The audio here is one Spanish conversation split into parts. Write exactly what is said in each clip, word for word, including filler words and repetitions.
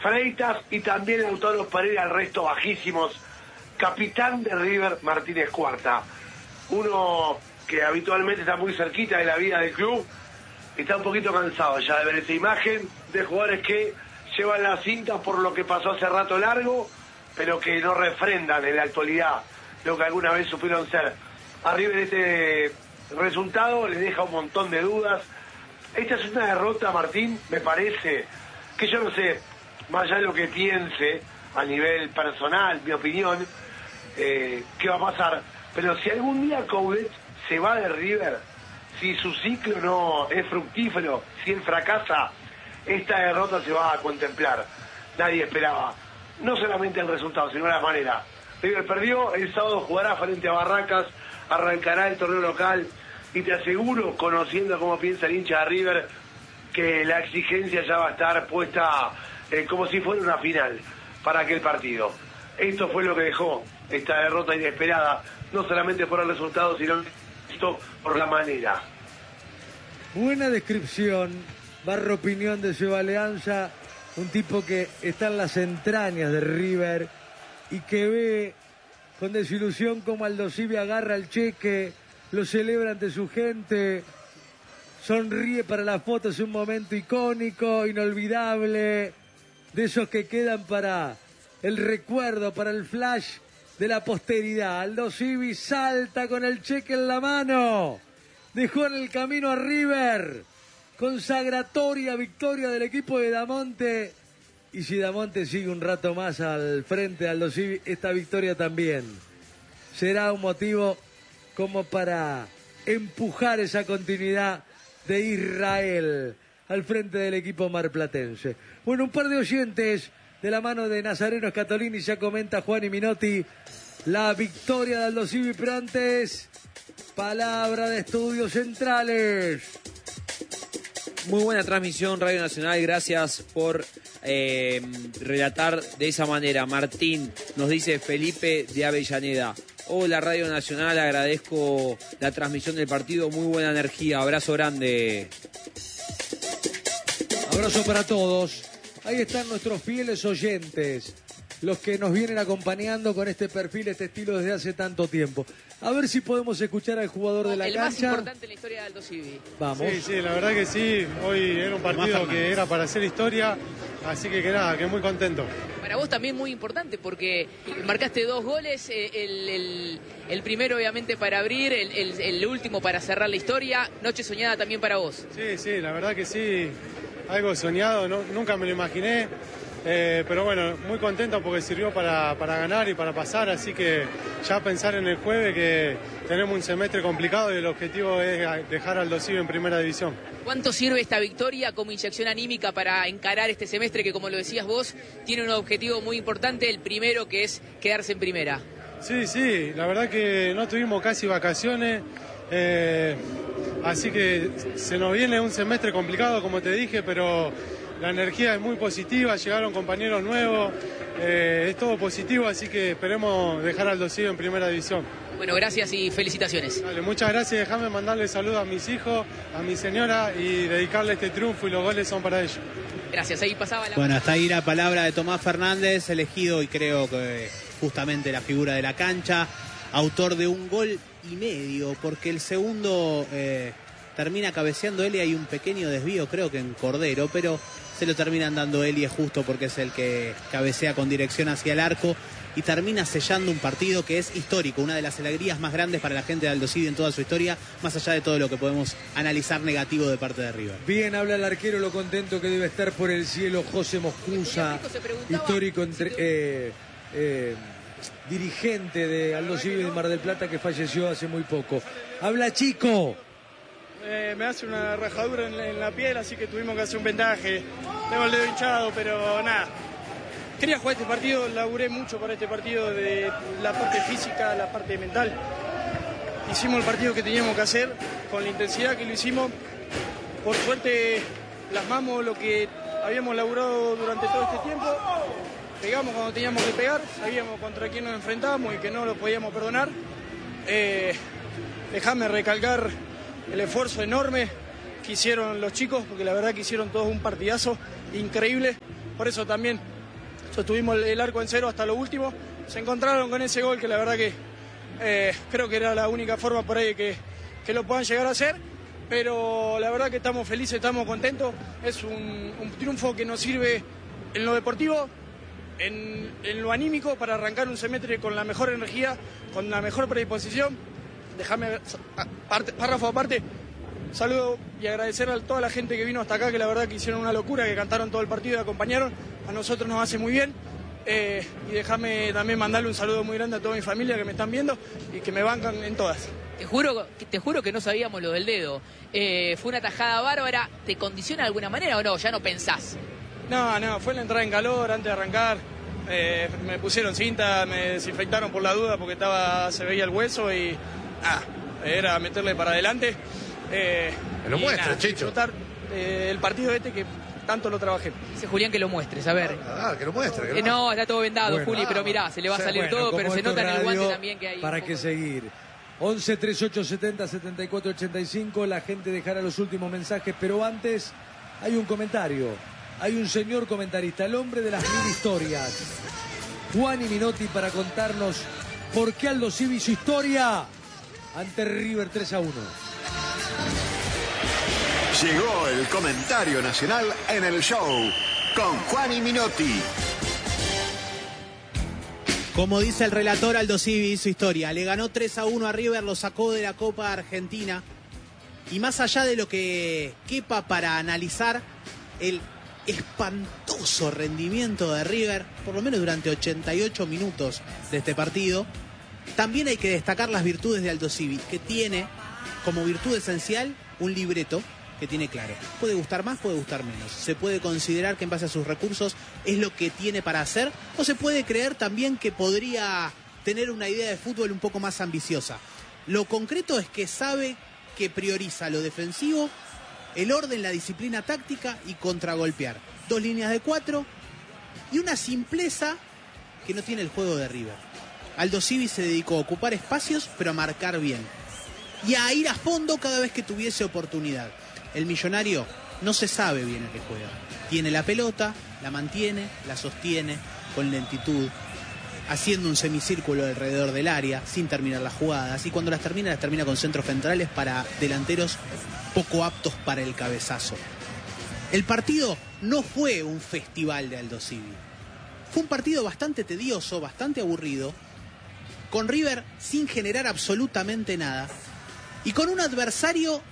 Freitas y también Lautaro Pereira, el resto bajísimos. Capitán de River, Martínez Cuarta. Uno que habitualmente está muy cerquita de la vida del club, está un poquito cansado ya de ver esa imagen de jugadores que llevan las cintas por lo que pasó hace rato largo, pero que no refrendan en la actualidad lo que alguna vez supieron ser. A River este resultado le deja un montón de dudas. Esta es una derrota, Martín, me parece, que yo no sé, más allá de lo que piense a nivel personal, mi opinión, eh, qué va a pasar. Pero si algún día Coudet se va de River, si su ciclo no es fructífero, si él fracasa, esta derrota se va a contemplar. Nadie esperaba, no solamente el resultado, sino la manera. River perdió, el sábado jugará frente a Barracas, arrancará el torneo local, y te aseguro, conociendo cómo piensa el hincha de River, que la exigencia ya va a estar puesta eh, como si fuera una final para aquel partido. Esto fue lo que dejó esta derrota inesperada, no solamente por el resultado, sino por la manera. Buena descripción, barra opinión de Seba Alianza, un tipo que está en las entrañas de River y que ve con desilusión como Aldo Civi agarra el cheque, lo celebra ante su gente, sonríe para la foto, es un momento icónico, inolvidable, de esos que quedan para el recuerdo, para el flash de la posteridad. Aldo Civi salta con el cheque en la mano, dejó en el camino a River, consagratoria victoria del equipo de Damonte, y si Damonte sigue un rato más al frente de Aldo Civi, esta victoria también será un motivo como para empujar esa continuidad de Israel al frente del equipo marplatense. Bueno, un par de oyentes de la mano de Nazareno Scatolini, ya comenta Juan y Minotti la victoria de Aldo Civi, pero antes, palabra de Estudios Centrales. Muy buena transmisión, Radio Nacional, gracias por eh, relatar de esa manera. Martín, nos dice Felipe de Avellaneda. Hola Radio Nacional, agradezco la transmisión del partido, muy buena energía, abrazo grande. Abrazo para todos. Ahí están nuestros fieles oyentes, los que nos vienen acompañando con este perfil, este estilo desde hace tanto tiempo. A ver si podemos escuchar al jugador de la el cancha. El más importante en la historia de Aldo Civi. Vamos. Sí, sí, la verdad que sí. Hoy era un partido que era para hacer historia, así que que nada, que muy contento. Para vos también muy importante porque marcaste dos goles, el, el, el primero obviamente para abrir, el, el, el último para cerrar la historia. Noche soñada también para vos. Sí, sí, la verdad que sí. Algo soñado, no, nunca me lo imaginé. Eh, pero bueno, muy contento porque sirvió para, para ganar y para pasar, así que ya pensar en el jueves que tenemos un semestre complicado y el objetivo es dejar al Aldo Civi en primera división. ¿Cuánto sirve esta victoria como inyección anímica para encarar este semestre que, como lo decías vos, tiene un objetivo muy importante, el primero que es quedarse en primera? Sí, sí, la verdad que no tuvimos casi vacaciones, eh, así que se nos viene un semestre complicado, como te dije, pero la energía es muy positiva, llegaron compañeros nuevos, eh, es todo positivo, así que esperemos dejar al Aldo Civi en primera división. Bueno, gracias y felicitaciones. Vale, muchas gracias, déjame mandarle saludos a mis hijos, a mi señora y dedicarle este triunfo, y los goles son para ellos. Gracias, ahí pasaba la... Bueno, hasta ahí la palabra de Tomás Fernández, elegido y creo que justamente la figura de la cancha, autor de un gol y medio, porque el segundo eh, termina cabeceando él y hay un pequeño desvío, creo que en Cordero, pero se lo terminan dando él y es justo porque es el que cabecea con dirección hacia el arco y termina sellando un partido que es histórico, una de las alegrías más grandes para la gente de Aldo Civi en toda su historia, más allá de todo lo que podemos analizar negativo de parte de River. Bien, habla el arquero, lo contento que debe estar por el cielo José Moscusa, histórico entre, eh, eh, dirigente de Aldo Civi de Mar del Plata, que falleció hace muy poco. Habla Chico. Eh, me hace una rajadura en la, en la piel, así que tuvimos que hacer un vendaje. Tengo el dedo hinchado, pero nada. Quería jugar este partido, laburé mucho para este partido, de la parte física, la parte mental. Hicimos el partido que teníamos que hacer, con la intensidad que lo hicimos. Por suerte plasmamos lo que habíamos laburado durante todo este tiempo. Pegamos cuando teníamos que pegar, sabíamos contra quién nos enfrentábamos y que no lo podíamos perdonar. Eh, Déjame recalcar el esfuerzo enorme que hicieron los chicos, porque la verdad que hicieron todos un partidazo increíble. Por eso también sostuvimos el, el arco en cero hasta lo último. Se encontraron con ese gol que la verdad que eh, creo que era la única forma por ahí que, que lo puedan llegar a hacer. Pero la verdad que estamos felices, estamos contentos. Es un, un triunfo que nos sirve en lo deportivo, en, en lo anímico, para arrancar un semestre con la mejor energía, con la mejor predisposición. Déjame, párrafo aparte, saludo y agradecer a toda la gente que vino hasta acá, que la verdad que hicieron una locura, que cantaron todo el partido y acompañaron. A nosotros nos hace muy bien. Eh, y déjame también mandarle un saludo muy grande a toda mi familia que me están viendo y que me bancan en todas. Te juro, te juro que no sabíamos lo del dedo. Eh, fue una tajada bárbara. ¿Te condiciona de alguna manera o no? Ya no pensás. No, no, fue la entrada en calor antes de arrancar. Eh, me pusieron cinta, me desinfectaron por la duda porque estaba, se veía el hueso y ah, era meterle para adelante. Eh, Me lo muestra, nada, Chicho. Disfrutar eh, el partido este que tanto lo trabajé. Dice Julián que lo muestres, a ver. Ah, ah, que lo muestre. Que lo Eh, no, está todo vendado, Bueno, Juli, ah, pero mirá, se le va a Sí, salir bueno, todo, como pero se esto nota en el radio, guante también que hay. ¿Para un qué poco- seguir? once treinta y ocho setenta setenta y cuatro ochenta y cinco, la gente dejará los últimos mensajes, pero antes hay un comentario. Hay un señor comentarista, el hombre de las mil historias, Juan y Minotti, para contarnos por qué Aldo Civi su historia ante River tres a uno. Llegó el comentario nacional en el show con Juan y Minotti. Como dice el relator, Aldo Civi su historia. Le ganó tres a uno a River, lo sacó de la Copa Argentina. Y más allá de lo que quepa para analizar, el espantoso rendimiento de River, por lo menos durante ochenta y ocho minutos de este partido, también hay que destacar las virtudes de Aldo Civi, que tiene como virtud esencial un libreto que tiene claro. Puede gustar más, puede gustar menos. Se puede considerar que en base a sus recursos es lo que tiene para hacer, o se puede creer también que podría tener una idea de fútbol un poco más ambiciosa. Lo concreto es que sabe que prioriza lo defensivo, el orden, la disciplina táctica y contragolpear. Dos líneas de cuatro y una simpleza que no tiene el juego de River. Aldo Civi se dedicó a ocupar espacios, pero a marcar bien. Y a ir a fondo cada vez que tuviese oportunidad. El millonario no se sabe bien a qué juega. Tiene la pelota, la mantiene, la sostiene con lentitud, haciendo un semicírculo alrededor del área, sin terminar las jugadas. Y cuando las termina, las termina con centros centrales para delanteros poco aptos para el cabezazo. El partido no fue un festival de Aldo Civi. Fue un partido bastante tedioso, bastante aburrido, con River sin generar absolutamente nada y con un adversario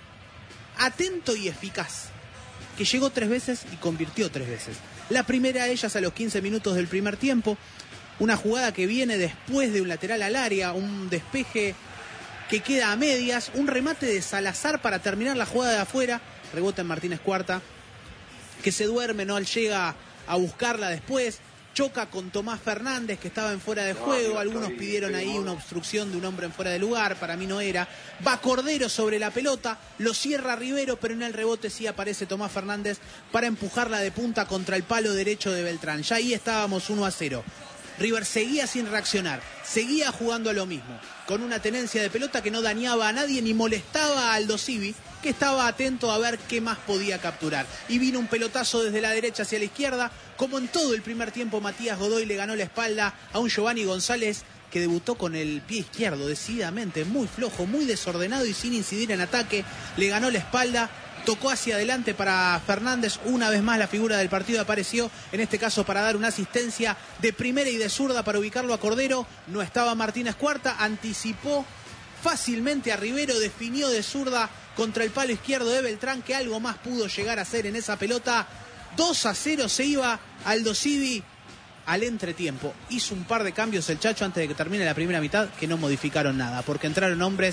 atento y eficaz, que llegó tres veces y convirtió tres veces. La primera de ellas a los quince minutos del primer tiempo, una jugada que viene después de un lateral al área, un despeje que queda a medias, un remate de Salazar para terminar la jugada de afuera, rebota en Martínez Cuarta, que se duerme, no llega a buscarla después, choca con Tomás Fernández, que estaba en fuera de juego. Algunos pidieron ahí una obstrucción de un hombre en fuera de lugar, para mí no era. Va Cordero sobre la pelota, lo cierra Rivero, pero en el rebote sí aparece Tomás Fernández para empujarla de punta contra el palo derecho de Beltrán. Ya ahí estábamos uno a cero. River seguía sin reaccionar, seguía jugando a lo mismo, con una tenencia de pelota que no dañaba a nadie ni molestaba a Aldo Civi, que estaba atento a ver qué más podía capturar. Y vino un pelotazo desde la derecha hacia la izquierda, como en todo el primer tiempo Matías Godoy le ganó la espalda a un Giovanni González que debutó con el pie izquierdo decididamente, muy flojo, muy desordenado y sin incidir en ataque. Le ganó la espalda, tocó hacia adelante para Fernández. Una vez más la figura del partido apareció, en este caso para dar una asistencia de primera y de zurda para ubicarlo a Cordero. No estaba Martínez Cuarta, anticipó fácilmente a Rivero, definió de zurda contra el palo izquierdo de Beltrán, que algo más pudo llegar a hacer en esa pelota. dos a cero se iba Aldo Civi al entretiempo. Hizo un par de cambios el Chacho antes de que termine la primera mitad, que no modificaron nada, porque entraron hombres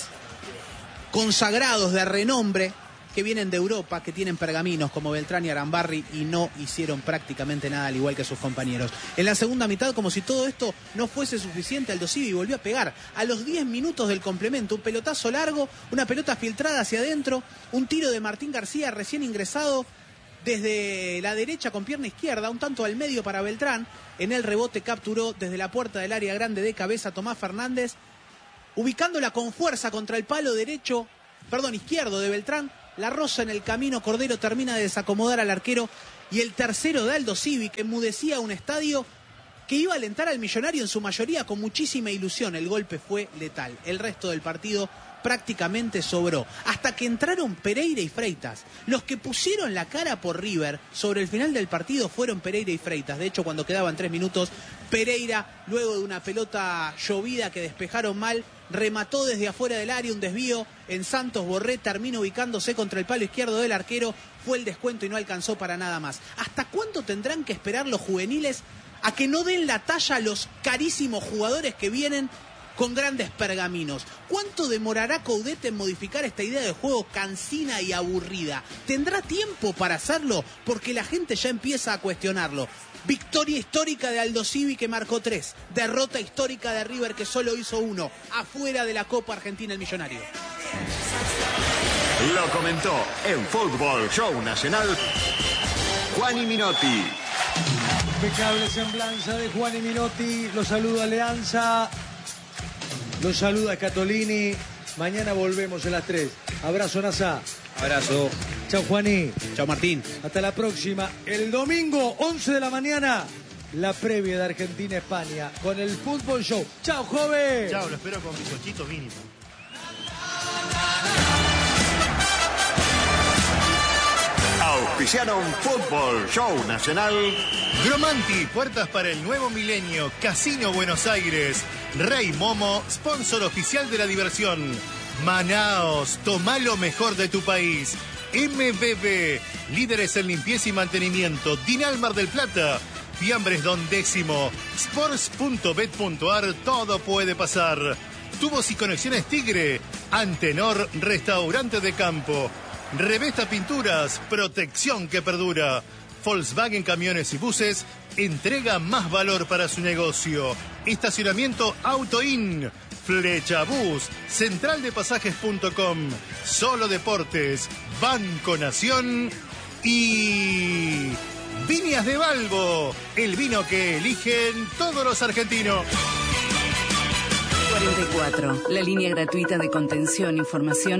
consagrados de renombre que vienen de Europa, que tienen pergaminos como Beltrán y Arambarri, y no hicieron prácticamente nada, al igual que sus compañeros. En la segunda mitad, como si todo esto no fuese suficiente, Aldo Civi volvió a pegar a los diez minutos del complemento, un pelotazo largo, una pelota filtrada hacia adentro, un tiro de Martín García recién ingresado desde la derecha con pierna izquierda, un tanto al medio para Beltrán. En el rebote capturó desde la puerta del área grande de cabeza Tomás Fernández, ubicándola con fuerza contra el palo derecho, perdón, izquierdo de Beltrán. La roza en el camino, Cordero termina de desacomodar al arquero, y el tercero de Aldo Civi, que enmudecía un estadio, que iba a alentar al Millonario en su mayoría con muchísima ilusión. El golpe fue letal. El resto del partido prácticamente sobró, hasta que entraron Pereira y Freitas. Los que pusieron la cara por River sobre el final del partido fueron Pereira y Freitas. De hecho, cuando quedaban tres minutos, Pereira, luego de una pelota llovida que despejaron mal, remató desde afuera del área un desvío en Santos Borré, terminó ubicándose contra el palo izquierdo del arquero, fue el descuento y no alcanzó para nada más. ¿Hasta cuándo tendrán que esperar los juveniles a que no den la talla a los carísimos jugadores que vienen con grandes pergaminos? ¿Cuánto demorará Coudet en modificar esta idea de juego cansina y aburrida? ¿Tendrá tiempo para hacerlo? Porque la gente ya empieza a cuestionarlo. Victoria histórica de Aldo Civi, que marcó tres. Derrota histórica de River, que solo hizo uno. Afuera de la Copa Argentina el Millonario. Lo comentó en Fútbol Show Nacional Juani Minotti. Impecable semblanza de Juani Minotti. Los saluda Alianza. Los saluda Catolini. Mañana volvemos a las tres. Abrazo, Nasa. Abrazo. Chao, Juani. Chao, Martín. Hasta la próxima. El domingo, once de la mañana, la previa de Argentina-España con el Fútbol Show. Chao, joven. Chao, lo espero con bizcochito mínimo. Auspiciaron Fútbol Show Nacional. Gromanti, puertas para el nuevo milenio. Casino Buenos Aires. Rey Momo, sponsor oficial de la diversión. Manaos, toma lo mejor de tu país. M B B, líderes en limpieza y mantenimiento. Dinal Mar del Plata. Fiambres Don Décimo. Sports punto bet punto ar, todo puede pasar. Tubos y conexiones Tigre. Antenor, restaurante de campo. Revesta Pinturas, protección que perdura. Volkswagen Camiones y Buses, entrega más valor para su negocio. Estacionamiento Autoin. Flecha Bus, central de pasajes punto com, Solo Deportes, Banco Nación y Viñas de Balbo, el vino que eligen todos los argentinos. cuarenta y cuatro, la línea gratuita de contención, información